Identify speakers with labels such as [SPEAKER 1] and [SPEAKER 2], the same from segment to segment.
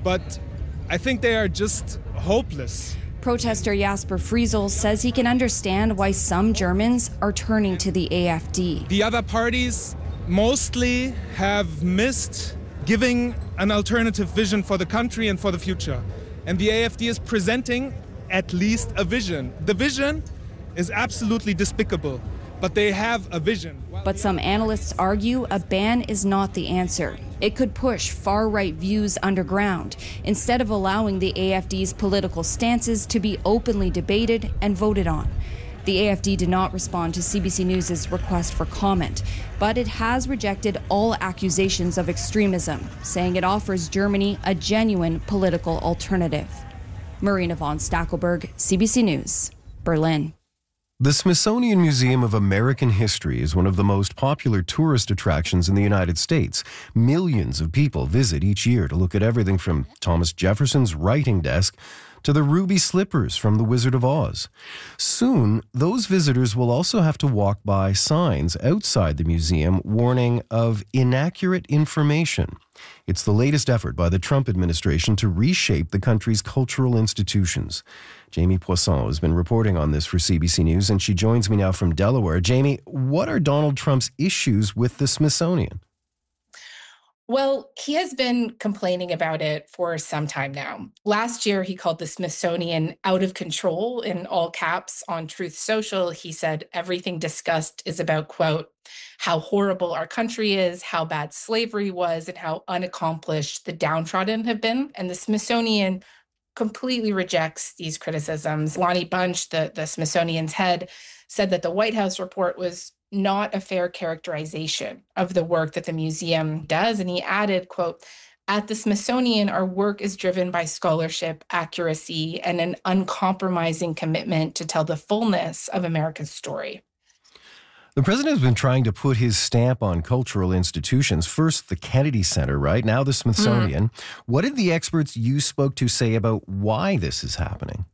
[SPEAKER 1] but I think they are just hopeless.
[SPEAKER 2] Protester Jasper Friesel says he can understand why some Germans are turning to the AfD.
[SPEAKER 1] The other parties mostly have missed giving an alternative vision for the country and for the future. And the AfD is presenting at least a vision. The vision is absolutely despicable, but they have a vision.
[SPEAKER 2] But some analysts argue a ban is not the answer. It could push far-right views underground instead of allowing the AfD's political stances to be openly debated and voted on. The AfD did not respond to CBC News' request for comment, but it has rejected all accusations of extremism, saying it offers Germany a genuine political alternative. Marina von Stackelberg, CBC News, Berlin.
[SPEAKER 3] The Smithsonian Museum of American History is one of the most popular tourist attractions in the United States. Millions of people visit each year to look at everything from Thomas Jefferson's writing desk to the ruby slippers from The Wizard of Oz. Soon, those visitors will also have to walk by signs outside the museum warning of inaccurate information. It's the latest effort by the Trump administration to reshape the country's cultural institutions. Jamie Poisson has been reporting on this for CBC News, and she joins me now from Delaware. Jamie, what are Donald Trump's issues with the Smithsonian?
[SPEAKER 4] Well, he has been complaining about it for some time now. Last year, he called the Smithsonian out of control in all caps on Truth Social. He said everything discussed is about, quote, how horrible our country is, how bad slavery was, and how unaccomplished the downtrodden have been. And the Smithsonian completely rejects these criticisms. Lonnie Bunch, the Smithsonian's head, said that the White House report was not a fair characterization of the work that the museum does. And he added, quote, at the Smithsonian, our work is driven by scholarship, accuracy, and an uncompromising commitment to tell the fullness of America's story.
[SPEAKER 3] The president has been trying to put his stamp on cultural institutions. First, the Kennedy Center, right? Now the Smithsonian. What did the experts you spoke to say about why this is happening?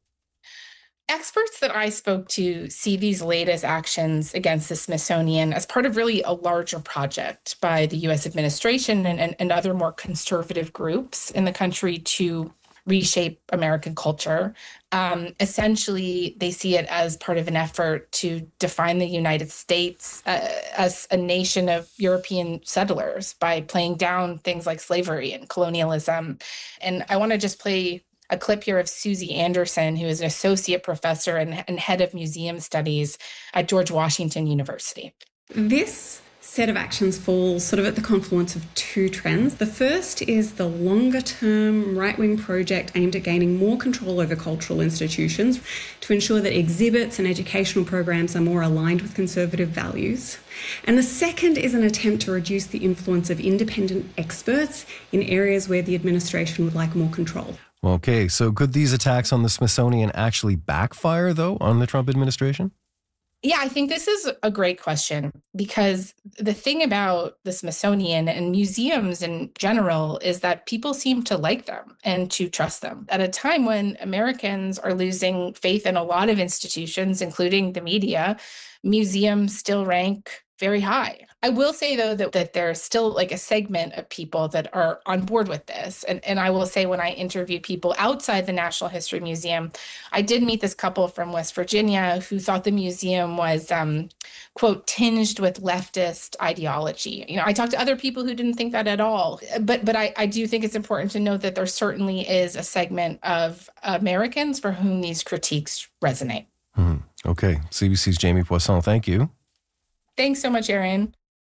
[SPEAKER 4] Experts that I spoke to see these latest actions against the Smithsonian as part of really a larger project by the U.S. administration and other more conservative groups in the country to reshape American culture. Essentially, they see it as part of an effort to define the United States as a nation of European settlers by playing down things like slavery and colonialism. And I want to just play a clip here of Susie Anderson, who is an associate professor and head of museum studies at George Washington University.
[SPEAKER 5] This set of actions falls sort of at the confluence of two trends. The first is the longer-term right-wing project aimed at gaining more control over cultural institutions to ensure that exhibits and educational programs are more aligned with conservative values. And the second is an attempt to reduce the influence of independent experts in areas where the administration would like more control.
[SPEAKER 3] Okay, so could these attacks on the Smithsonian actually backfire, though, on the Trump administration?
[SPEAKER 4] Yeah, I think this is a great question because the thing about the Smithsonian and museums in general is that people seem to like them and to trust them. At a time when Americans are losing faith in a lot of institutions, including the media, museums still rank very high. I will say, though, that there's still like a segment of people that are on board with this. And I will say when I interviewed people outside the National History Museum, I did meet this couple from West Virginia who thought the museum was, quote, tinged with leftist ideology. You know, I talked to other people who didn't think that at all. But I do think it's important to note that there certainly is a segment of Americans for whom these critiques resonate.
[SPEAKER 3] Okay. CBC's Jamie Poisson, thank you.
[SPEAKER 4] Thanks so much, Aaron.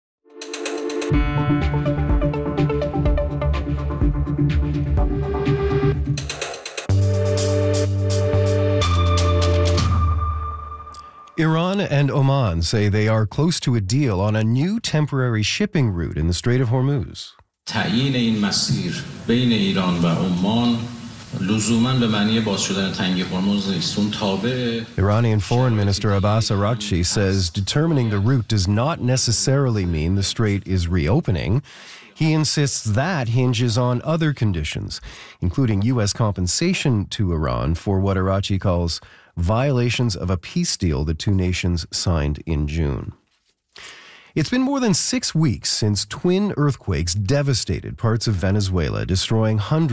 [SPEAKER 3] Iran and Oman say they are close to a deal on a new temporary shipping route in the Strait of Hormuz.
[SPEAKER 6] تعیین این مسیر بین ایران و عمان لزوماً به معنی باز شدن تنگی هرمز نیست. اون تابع
[SPEAKER 3] Iranian Foreign Minister Abbas Araghchi says determining the route does not necessarily mean the strait is reopening. He insists that hinges on other conditions, including U.S. compensation to Iran for what Araghchi calls violations of a peace deal the two nations signed in June. It's been more than 6 weeks since twin earthquakes devastated parts of Venezuela, destroying hundreds